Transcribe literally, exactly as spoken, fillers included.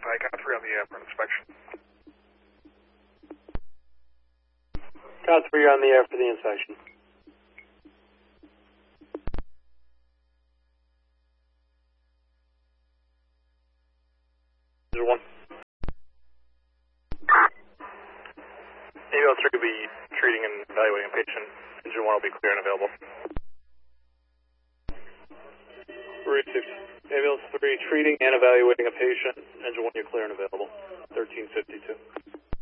I got three on the air for inspection. Got three on the air for the inspection. Zero one. Ambulance three will be treating and evaluating a patient. Engine one will be clear and available. Route six. Ambulance three treating and evaluating a patient. Engine one, you're clear and available. thirteen fifty-two.